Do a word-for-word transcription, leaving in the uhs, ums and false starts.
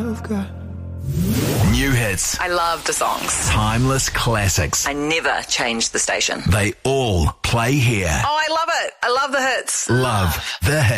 you've got. New hits. I love the songs. Timeless classics. I never changed the station. They all play here. Oh, I love it. I love the hits. Love the hits.